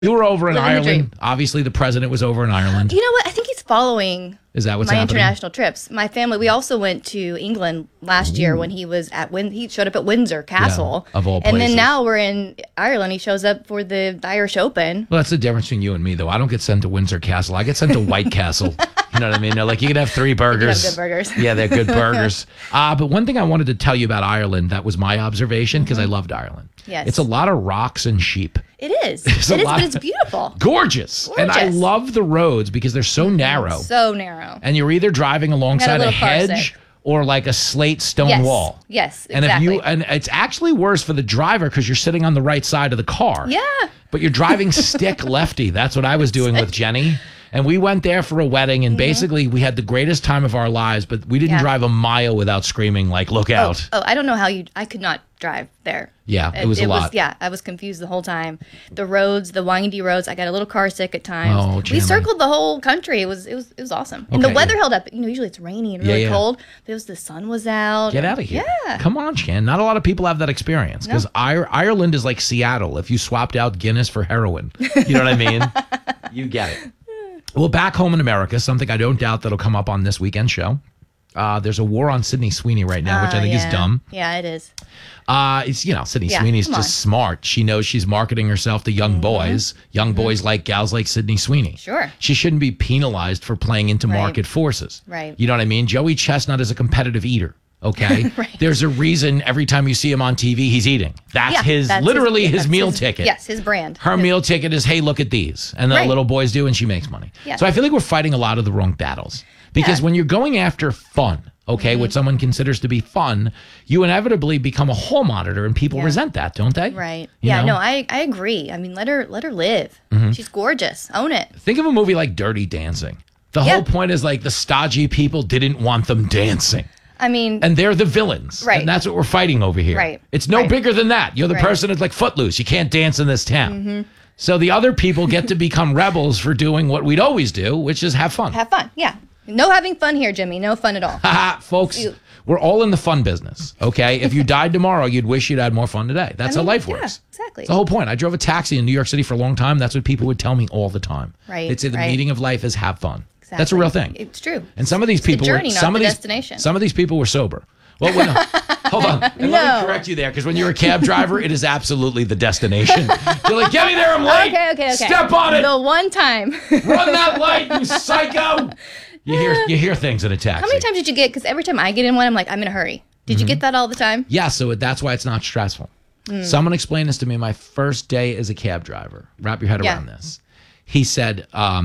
You were over in Living the Ireland. dream. Obviously, the president was over in Ireland. You know what? I think he's following Is that what's my happening? international trips. My family, we also went to England last year when he was at he showed up at Windsor Castle. of all And places. then now we're in Ireland. He shows up for the Irish Open. Well, that's the difference between you and me, though. I don't get sent to Windsor Castle. I get sent to White Castle. You know what I mean? They're like, you can have 3 burgers. good burgers. Yeah, they're good burgers. But one thing I wanted to tell you about Ireland, that was my observation, because I loved Ireland. Yes. It's a lot of rocks and sheep. It is. a It is, lot but of- it's beautiful. Gorgeous. And I Gorgeous. love the roads because they're so narrow. So narrow. And you're either driving alongside a little car hedge sick. or like a slate stone Yes. wall. Yes, And exactly. and it's actually worse for the driver because you're sitting on the right side of the car. Yeah. But you're driving stick lefty. That's what I was doing with Jenny. And we went there for a wedding, and basically we had the greatest time of our lives, but we didn't Yeah. drive a mile without screaming, like, look out. Oh, I don't know how I could not drive there. Yeah, it was a lot. Yeah, I was confused the whole time. The roads, the windy roads. I got a little car sick at times. Oh, we Chandler. circled the whole country. It was awesome. And the Okay. weather held up. You know, usually it's rainy and really yeah. cold. But the sun was out. Get out of here. Yeah. Come on, Chan. Not a lot of people have that experience because Ireland is like Seattle if you swapped out Guinness for heroin. You know what I mean? You get it. Well, back home in America, something I don't doubt that'll come up on this weekend show. There's a war on Sydney Sweeney right now, which I think is dumb. Yeah, it is. It's, Sydney Yeah, Sweeney's come just smart. She knows she's marketing herself to young boys. Young boys like gals like Sydney Sweeney. Sure. She shouldn't be penalized for playing into market forces. Right. You know what I mean? Joey Chestnut is a competitive eater. Okay. Right. There's a reason every time you see him on TV, he's eating. That's literally his that's meal ticket. Yes, his brand. Her meal ticket is, hey, look at these. And the Right. little boys do, and she makes money. Yeah. So I feel like we're fighting a lot of the wrong battles. Because when you're going after fun, okay, what someone considers to be fun, you inevitably become a hall monitor, and people resent that, don't they? Right. You Yeah, know? no, I agree. I mean, let her live. She's gorgeous. Own it. Think of a movie like Dirty Dancing. The Yeah. whole point is like the stodgy people didn't want them dancing. I mean, And they're the villains. Right. And that's what we're fighting over here. Right. It's no Right. bigger than that. You're the Right. person that's like Footloose. You can't dance in this town. So the other people get to become rebels for doing what we'd always do, which is have fun. have fun. Yeah. No having fun here, Jimmy. No fun at all. Haha, folks, we're all in the fun business, okay? If you died tomorrow, you'd wish you'd had more fun today. That's how life works. Yeah, exactly. It's the whole point. I drove a taxi in New York City for a long time. That's what people would tell me all the time. Right, They'd say the right. meaning of life is have fun. Exactly. That's a real thing. It's true. And some of these It's the people journey, were not some the of these destination. Some of these people were sober. Well, no. Hold on. And let me correct you there, because when you're a cab driver, it is absolutely the destination. You're like, get me there, I'm late. Okay. Step on it. The one time. Run that light, you psycho. You hear things in a taxi. How many times did you get? Because every time I get in one, I'm like, I'm in a hurry. Did you get that all the time? Yeah, so that's why it's not stressful. Someone explained this to me my first day as a cab driver. Wrap your head Yeah. around this. He said,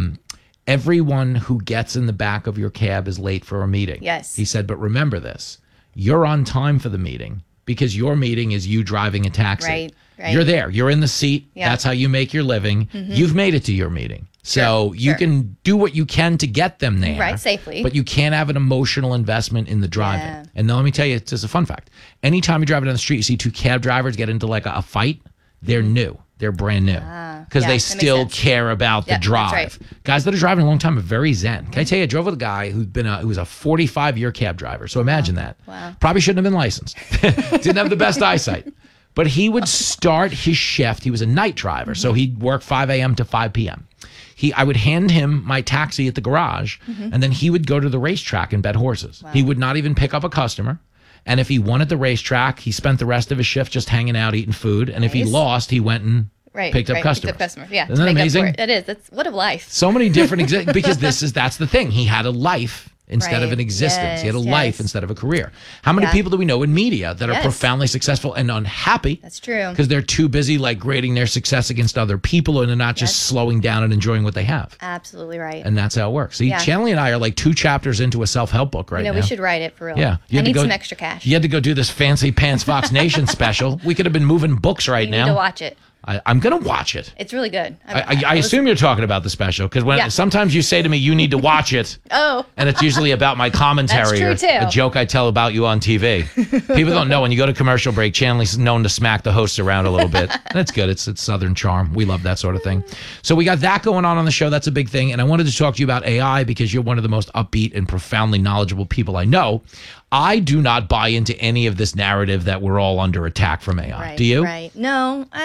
everyone who gets in the back of your cab is late for a meeting. Yes. He said, but remember this. You're on time for the meeting because your meeting is you driving a taxi. Right. You're there. You're in the seat. Yeah. That's how you make your living. You've made it to your meeting. So you sure. can do what you can to get them there. Right, safely. But you can't have an emotional investment in the driving. Yeah. And now let me tell you, it's just a fun fact. Anytime you drive down the street, you see two cab drivers get into like a fight, they're new. They're brand new. Because yeah, they that makes still sense. care about the Yep, that's drive. right. Guys that are driving a long time are very zen. Can I tell you, I drove with a guy who was a 45-year cab driver. So imagine that. Wow. Probably shouldn't have been licensed. Didn't have the best eyesight. But he would start his shift. He was a night driver. So he'd work 5 a.m. to 5 p.m. I would hand him my taxi at the garage, and then he would go to the racetrack and bet horses. He would not even pick up a customer. And if he won at the racetrack, he spent the rest of his shift just hanging out, eating food. And if he Nice. lost, he went and picked up customers. Picked up customers. Yeah. Isn't to that make up amazing? for it. It is. That's what a life. So many different because that's the thing. He had a life instead of Right. an existence. He had a Yes, life yes. instead of a career. How many Yeah. people do we know in media that are Yes. profoundly successful and unhappy? That's true. Because they're too busy like grading their success against other people, and they're not just Yes. slowing down and enjoying what they have. Absolutely right. And that's how it works. See, Yeah. Chanley and I are like 2 chapters into a self-help book right you know, now. we should write it for real. Yeah. I need some extra cash. You had to go do this fancy pants Fox Nation special. We could have been moving books right You need now. to watch it. I'm going to watch it. It's really good. I assume you're talking about the special because when Yeah. sometimes you say to me, you need to watch it. Oh. And it's usually about my commentary That's true, or too. a joke I tell about you on TV. People don't know when you go to commercial break, Chanley's known to smack the hosts around a little bit. That's good. It's Southern charm. We love that sort of thing. So we got that going on the show. That's a big thing. And I wanted to talk to you about AI because you're one of the most upbeat and profoundly knowledgeable people I know. I do not buy into any of this narrative that we're all under attack from AI. Right, Do you? Right. No, I mean,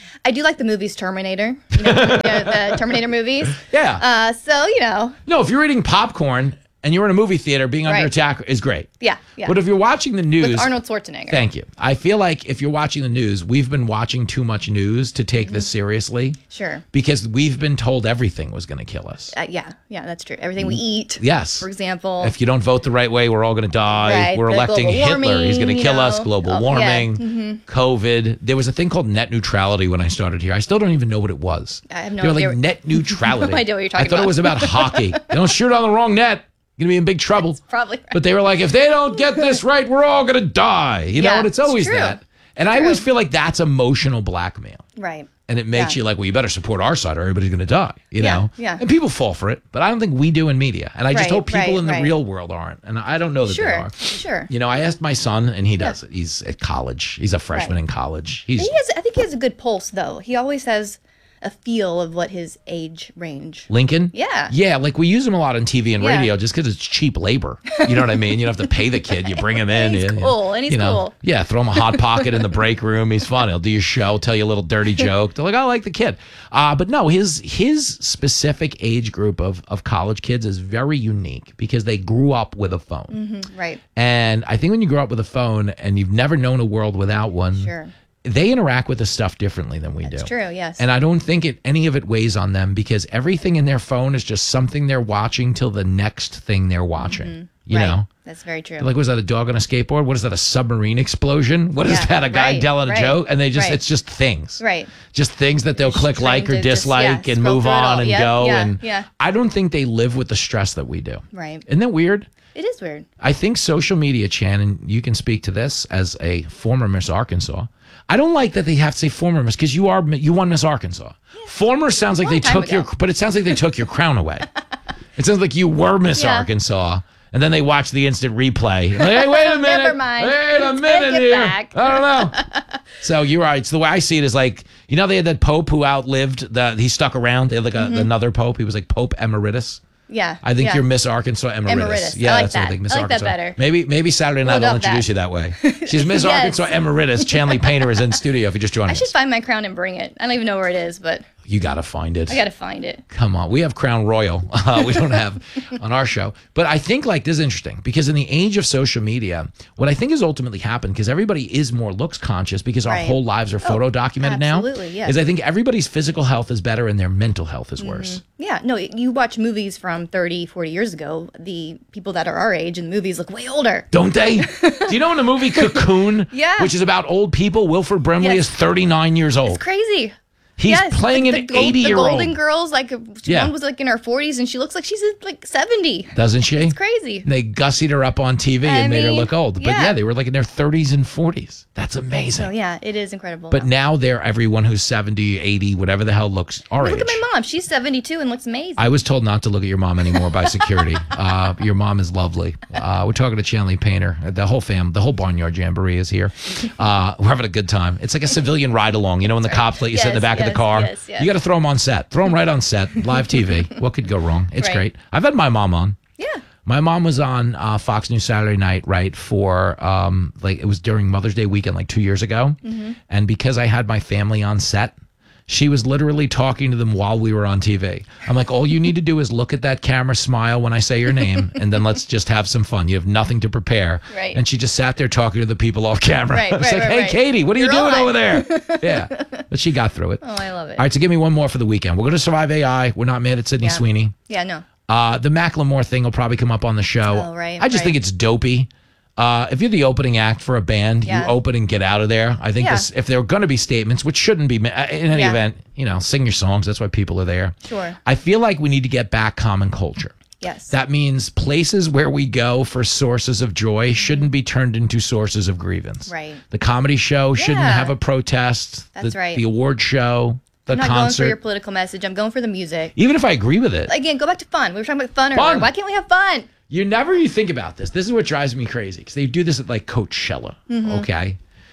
I do like the movies Terminator. You know, the Terminator movies. Yeah. So, you know. No, if you're eating popcorn and you're in a movie theater, being under Right. attack is great. Yeah. But if you're watching the news, With Arnold Schwarzenegger. thank you. I feel like if you're watching the news, we've been watching too much news to take this seriously. Sure. Because we've been told everything was going to kill us. Yeah, that's true. Everything we eat, Yes. for example. If you don't vote the right way, we're all going to die. Right, We're the electing global Hitler. He's going to warming, kill you us. know. Global Yeah. warming, COVID. There was a thing called net neutrality when I started here. I still don't even know what it was. I have no They were idea. like net neutrality. No idea what you're talking I thought about. it was about hockey. Don't shoot on the wrong net. You're going to be in big trouble. Probably right. But they were like, if they don't get this right, we're all going to die. You know, Yeah, and it's it's always true. that. And I always feel like that's emotional blackmail. Right. And it makes Yeah. you like, well, you better support our side or everybody's going to die, you Yeah, know? yeah. And people fall for it, but I don't think we do in media. And I just Right, hope people right, in the right. real world aren't. And I don't know that they Sure. are. Sure. You know, I asked my son, and he does it. He's at college. He's a freshman Right. in college. He's I think he has a good pulse, though. He always has a feel of what his age range. Lincoln? Yeah. Yeah, like we use him a lot on TV and Yeah. radio just because it's cheap labor. You know what I mean? You don't have to pay the kid. You bring him in. He's you- cool, and he's you know, cool. Yeah, throw him a Hot Pocket in the break room. He's fun. He'll do your show, tell you a little dirty joke. They're like, I like the kid. But no, his specific age group of college kids is very unique because they grew up with a phone. Right. And I think when you grow up with a phone and you've never known a world without one, Sure. they interact with the stuff differently than we do. It's true, yes. And I don't think any of it weighs on them because everything in their phone is just something they're watching till the next thing they're watching. You Right. know? That's very true. Like, was that a dog on a skateboard? What is that, a submarine explosion? What is Yeah, that, a guy right, telling a right, joke? And they just, right. it's just things. Right. Just things that they'll click trying like or to just, dislike yeah, and scroll move through it on all. and Yep, go. yeah, And yeah. I don't think they live with the stress that we do. Right. Isn't that weird? It is weird. I think social media, Chan, and you can speak to this as a former Miss Arkansas. I don't like that they have to say former Miss because you won Miss Arkansas. Former sounds like Long they time took your, ago. but it sounds like they took your crown away. It sounds like you were Miss Yeah. Arkansas, and then they watch the instant replay. Like, hey, wait a minute. Never mind. Wait a Take minute it here. back. I don't know. So you're right. So the way I see it is like, you know, they had that Pope who outlived he stuck around. They had like another Pope. He was like Pope Emeritus. Yeah. I think yeah. you're Miss Arkansas Emeritus. Emeritus. Yeah, I like that's what I that. think. Miss I like that Arkansas. better. Maybe Saturday night We'll I'll adopt introduce that. you that way. She's Miss Yes. Arkansas Emeritus. Chanley Painter is in studio if you just joined I us. should find my crown and bring it. I don't even know where it is, but You got to find it. I got to find it. Come on. We have Crown Royal. We don't have on our show. But I think like this is interesting because in the age of social media, what I think has ultimately happened, because everybody is more looks conscious because our Right. whole lives are photo documented now, absolutely, yes. is I think everybody's physical health is better and their mental health is worse. Yeah, no, you watch movies from 30, 40 years ago, the people that are our age in the movies look way older. Don't they? Do you know in the movie Cocoon, Yeah. which is about old people, Wilford Brimley Yes. is 39 years old. It's crazy. He's Yes, playing like an the 80-year-old. The Golden Girls, like Yeah. one was like in her 40s, and she looks like she's like 70. Doesn't she? It's crazy. They gussied her up on TV and made her mean, look old. But yeah. yeah, they were like in their 30s and 40s. That's amazing. So yeah, it is incredible. But now they're everyone who's 70, 80, whatever the hell looks our look age. at my mom; she's 72 and looks amazing. I was told not to look at your mom anymore by security. Your mom is lovely. We're talking to Chanley Painter. The whole the whole Barnyard Jamboree is here. We're having a good time. It's like a civilian ride along. You know when the cops let you sit in the Yes, back of the yes, car? yes, yes. You got to throw them on set. Throw them right on set. Live TV. What could go wrong? It's Right. great. I've had my mom on. yeah, My mom was on Fox News Saturday Night, right, for like it was during Mother's Day weekend, like 2 years ago. And because I had my family on set, she was literally talking to them while we were on TV. I'm like, all you need to do is look at that camera, smile when I say your name, and then let's just have some fun. You have nothing to prepare. Right. And she just sat there talking to the people off camera. Right, I was right, like, right, hey, right. Katie, what are you You're doing on. over there? Yeah. But she got through it. oh, I love it. All right, so give me one more for the weekend. We're going to survive AI. We're not mad at Sydney Yeah. Sweeney. Yeah, no, The Macklemore thing will probably come up on the show. Oh, right, I just right. think it's dopey. If you're the opening act for a band, Yeah. you open and get out of there. I think Yeah. if there are going to be statements, which shouldn't be, in any Yeah. event, sing your songs. That's why people are there. Sure. I feel like we need to get back common culture. yes, That means places where we go for sources of joy shouldn't be turned into sources of grievance. Right. The comedy show shouldn't Yeah. have a protest. That's the, right. The award show, the I'm not going for concert. your political message. I'm going for the music. Even if I agree with it. Again, go back to fun. We were talking about fun Fun. earlier. Why can't we have fun? You think about this. This is what drives me crazy because they do this at like Coachella. Mm-hmm. Okay.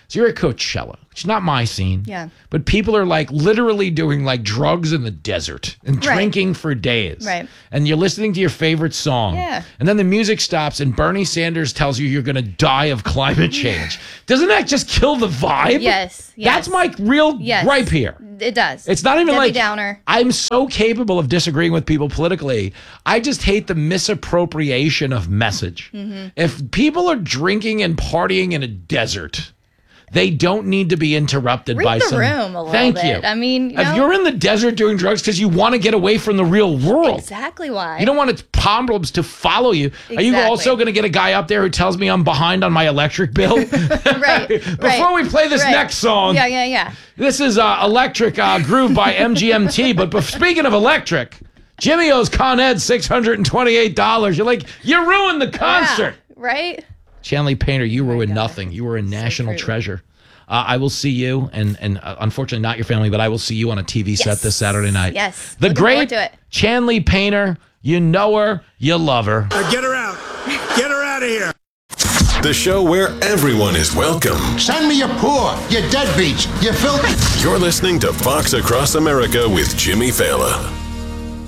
So you're at Coachella, which is not my scene. Yeah. But people are like literally doing like drugs in the desert and Right. drinking for days. Right. And you're listening to your favorite song. Yeah. And then the music stops and Bernie Sanders tells you you're going to die of climate change. Doesn't that just kill the vibe? Yes. That's my real Yes. gripe here. It does. It's not even Debbie like Downer. I'm so capable of disagreeing with people politically. I just hate the misappropriation of message. Mm-hmm. If people are drinking and partying in a desert, they don't need to be interrupted Read by the some. room a little Thank bit. you. I mean, if you're in the desert doing drugs because you want to get away from the real world, exactly why. you don't want its problems to follow you. Are you Exactly. also going to get a guy up there who tells me I'm behind on my electric bill? Right. Before we play this next song, Yeah. this is Electric Groove by MGMT. But speaking of electric, Jimmy owes Con Ed $628. You're like, you ruined the concert. Yeah, right? Chanley Painter, you ruined nothing. You were a national true. treasure. I will see you, and unfortunately not your family, but I will see you on a TV set this Saturday night. Yes. The Looking forward great to it. Chanley Painter. You know her. You love her. Get her out. Get her out of here. The show where everyone is welcome. Send me your poor, your deadbeats, your filthy. You're listening to Fox Across America with Jimmy Fallon.